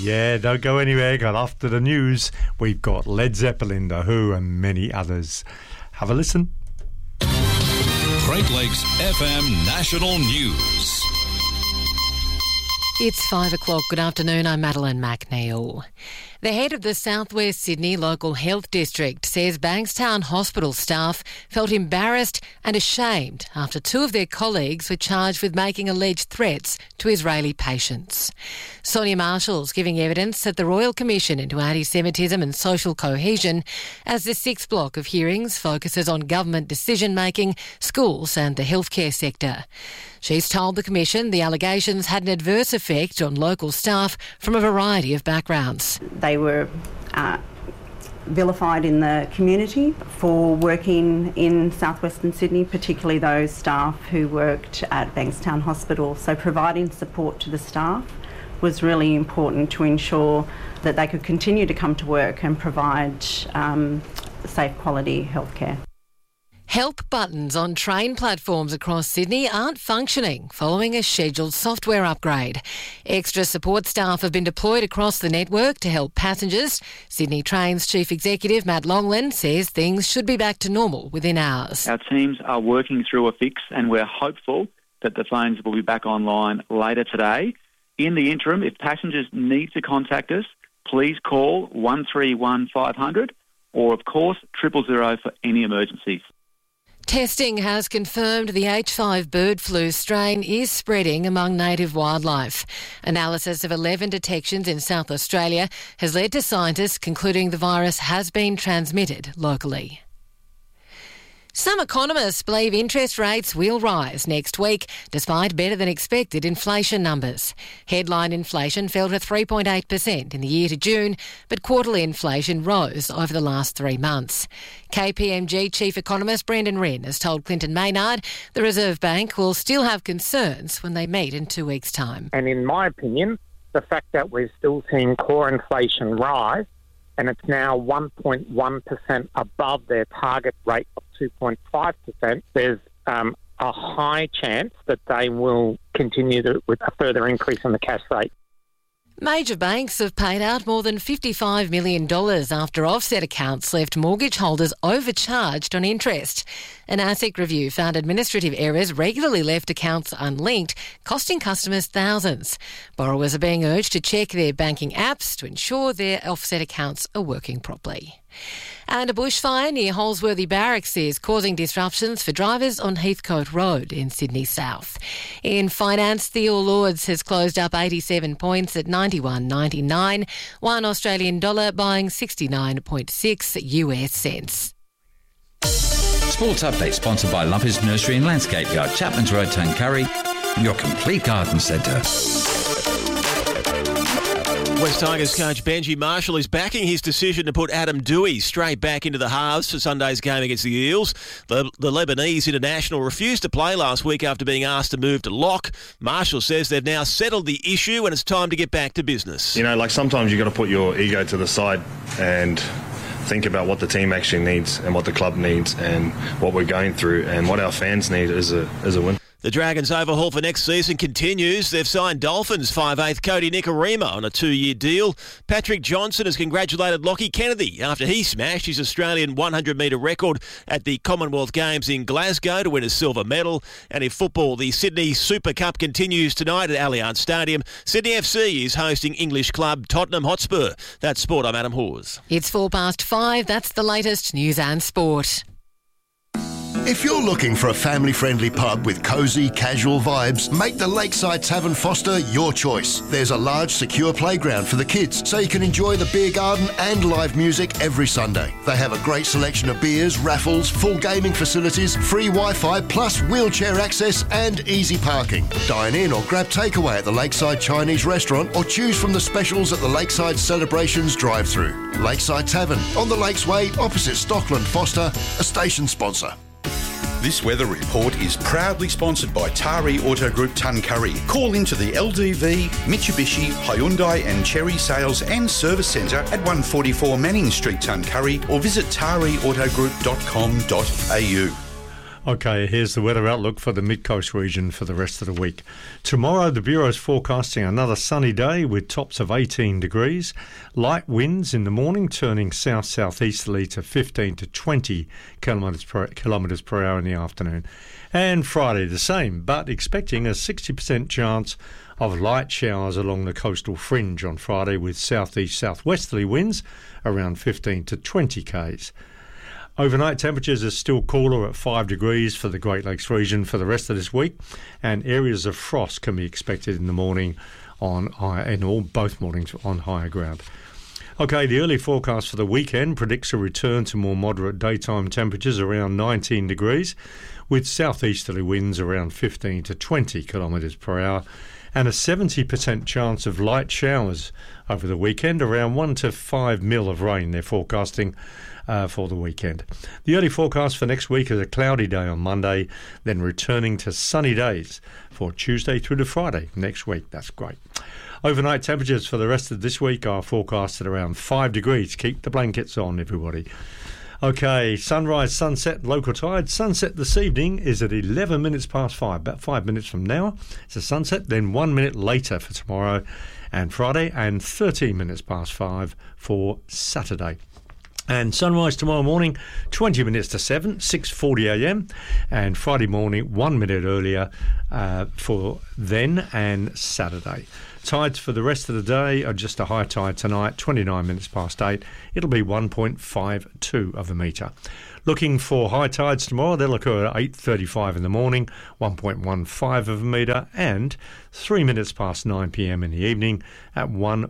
Yeah, don't go anywhere. Got after the news, we've got Led Zeppelin, The Who and many others. Have a listen. Great Lakes FM National News. It's 5 o'clock. Good afternoon. I'm Madeline McNeil. The head of the South West Sydney Local Health District says Bankstown Hospital staff felt embarrassed and ashamed after two of their colleagues were charged with making alleged threats to Israeli patients. Sonia Marshall's giving evidence at the Royal Commission into Anti-Semitism and Social Cohesion as the sixth block of hearings focuses on government decision-making, schools and the healthcare sector. She's told the Commission the allegations had an adverse effect on local staff from a variety of backgrounds. They were vilified in the community for working in southwestern Sydney, particularly those staff who worked at Bankstown Hospital. So providing support to the staff was really important to ensure that they could continue to come to work and provide safe, quality healthcare. Help buttons on train platforms across Sydney aren't functioning following a scheduled software upgrade. Extra support staff have been deployed across the network to help passengers. Sydney Trains Chief Executive Matt Longland says things should be back to normal within hours. Our teams are working through a fix and we're hopeful that the phones will be back online later today. In the interim, if passengers need to contact us, please call 131 500 or, of course, 000 for any emergencies. Testing has confirmed the H5 bird flu strain is spreading among native wildlife. Analysis of 11 detections in South Australia has led to scientists concluding the virus has been transmitted locally. Some economists believe interest rates will rise next week, despite better than expected inflation numbers. Headline inflation fell to 3.8% in the year to June, but quarterly inflation rose over the last 3 months. KPMG Chief Economist Brendan Wren has told Clinton Maynard the Reserve Bank will still have concerns when they meet in 2 weeks' time. And in my opinion, the fact that we're still seeing core inflation rise and it's now 1.1% above their target rate of 2.5%, there's a high chance that they will continue with a further increase in the cash rate. Major banks have paid out more than $55 million after offset accounts left mortgage holders overcharged on interest. An ASIC review found administrative errors regularly left accounts unlinked, costing customers thousands. Borrowers are being urged to check their banking apps to ensure their offset accounts are working properly. And a bushfire near Holsworthy Barracks is causing disruptions for drivers on Heathcote Road in Sydney South. In finance, the All Ords has closed up 87 points at 91.99, one Australian dollar buying 69.6 US cents. Sports Update sponsored by Lumpers Nursery and Landscape Yard, Chapman's Road, Tuncurry, your complete garden centre. West Tigers coach Benji Marshall is backing his decision to put Adam Doueihi straight back into the halves for Sunday's game against the Eels. The Lebanese international refused to play last week after being asked to move to lock. Marshall says they've now settled the issue and it's time to get back to business. You know, like sometimes you've got to put your ego to the side and think about what the team actually needs and what the club needs and what we're going through and what our fans need as a win. The Dragons' overhaul for next season continues. They've signed Dolphins 5'8" Cody Nikorima on a 2-year deal. Patrick Johnson has congratulated Lockie Kennedy after he smashed his Australian 100-metre record at the Commonwealth Games in Glasgow to win a silver medal. And in football, the Sydney Super Cup continues tonight at Allianz Stadium. Sydney FC is hosting English club Tottenham Hotspur. That's sport. I'm Adam Hawes. It's 5:04. That's the latest news and sport. If you're looking for a family-friendly pub with cosy, casual vibes, make the Lakeside Tavern Foster your choice. There's a large, secure playground for the kids, so you can enjoy the beer garden and live music every Sunday. They have a great selection of beers, raffles, full gaming facilities, free Wi-Fi, plus wheelchair access and easy parking. Dine in or grab takeaway at the Lakeside Chinese Restaurant or choose from the specials at the Lakeside Celebrations drive-thru. Lakeside Tavern, on the Lakes Way, opposite Stockland Foster, a station sponsor. This weather report is proudly sponsored by Tari Auto Group Tuncurry. Call into the LDV, Mitsubishi, Hyundai and Chery Sales and Service Centre at 144 Manning Street, Tuncurry, or visit tariautogroup.com.au. Okay, here's the weather outlook for the mid-coast region for the rest of the week. Tomorrow, the Bureau's forecasting another sunny day with tops of 18 degrees. Light winds in the morning turning south-southeasterly to 15 to 20 kilometres per hour in the afternoon. And Friday the same, but expecting a 60% chance of light showers along the coastal fringe on Friday with southeast-southwesterly winds around 15 to 20 k's. Overnight temperatures are still cooler at 5 degrees for the Great Lakes region for the rest of this week, and areas of frost can be expected in the morning both mornings on higher ground. Okay, the early forecast for the weekend predicts a return to more moderate daytime temperatures around 19 degrees, with southeasterly winds around 15 to 20 kilometres per hour, and a 70% chance of light showers over the weekend, around 1 to 5 mil of rain they're forecasting for the weekend. The early forecast for next week is a cloudy day on Monday, then returning to sunny days for Tuesday through to Friday next week. That's great. Overnight temperatures for the rest of this week are forecast at around 5 degrees. Keep the blankets on, everybody. Okay, sunrise, sunset, local tide. Sunset this evening is at 11 minutes past 5, about 5 minutes from now. It's a sunset, then 1 minute later for tomorrow and Friday, and 13 minutes past 5 for Saturday. And sunrise tomorrow morning, 20 minutes to 7, 6:40 a.m. And Friday morning, 1 minute earlier for then and Saturday. Tides for the rest of the day are just a high tide tonight, 29 minutes past 8. It'll be 1.52 of a metre. Looking for high tides tomorrow, they'll occur at 8:35 in the morning, 1.15 of a metre, and 3 minutes past 9 p.m. in the evening at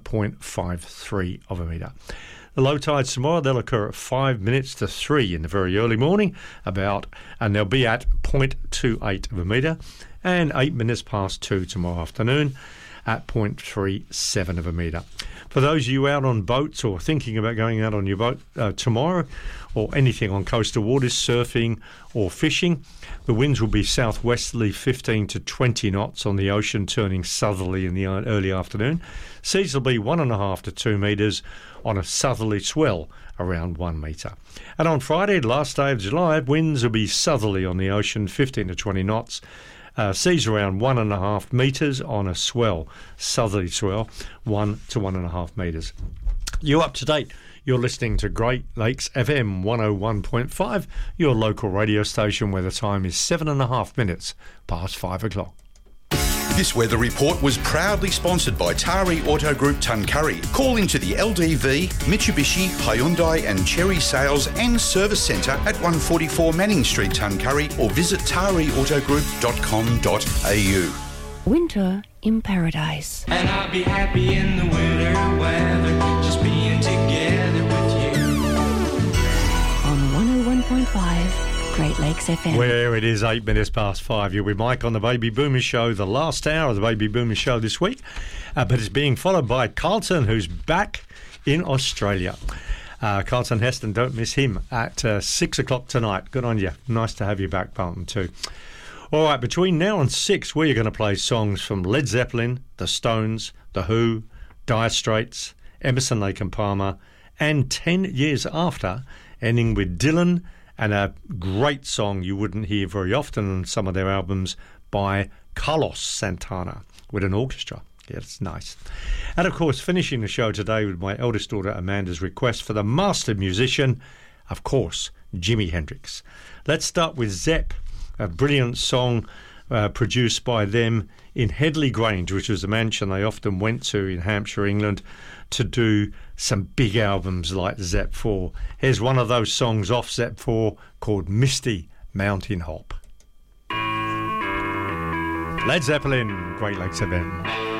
1.53 of a metre. The low tides tomorrow, they'll occur at 5 minutes to 3 in the very early morning, and they'll be at 0.28 of a metre, and 8 minutes past 2 tomorrow afternoon at 0.37 of a metre. For those of you out on boats or thinking about going out on your boat tomorrow, or anything on coastal waters, surfing or fishing, the winds will be southwesterly 15 to 20 knots on the ocean, turning southerly in the early afternoon. Seas will be 1.5 to 2 metres on a southerly swell around 1 metre. And on Friday, the last day of July, winds will be southerly on the ocean, 15 to 20 knots. Seas around 1.5 metres on a swell, southerly swell, 1 to 1.5 metres. You're up to date. You're listening to Great Lakes FM 101.5, your local radio station where the time is 7.5 minutes past 5 o'clock. This weather report was proudly sponsored by Tari Auto Group Tuncurry. Call into the LDV, Mitsubishi, Hyundai and Cherry Sales and Service Centre at 144 Manning Street, Tuncurry, or visit tariautogroup.com.au. Winter in Paradise. And I'll be happy in the winter weather, just being together with you. On 101.5 Great Lakes FM. Where it is 8 minutes past 5. You're with Mike on the Baby Boomer Show, the last hour of the Baby Boomer Show this week. But it's being followed by Carlton, who's back in Australia. Carlton Heston, don't miss him at 6 o'clock tonight. Good on you. Nice to have you back, Carlton, too. All right, between now and 6, we're going to play songs from Led Zeppelin, The Stones, The Who, Dire Straits, Emerson, Lake and Palmer, and 10 years after, ending with Dylan and a great song you wouldn't hear very often on some of their albums by Carlos Santana with an orchestra. Yeah, it's nice. And, of course, finishing the show today with my eldest daughter Amanda's request for the master musician, of course, Jimi Hendrix. Let's start with Zepp, a brilliant song produced by them in Headley Grange, which was a mansion they often went to in Hampshire, England, to do some big albums like Zepp 4. Here's one of those songs off Zepp 4 called Misty Mountain Hop. Led Zeppelin, Great Lakes FM.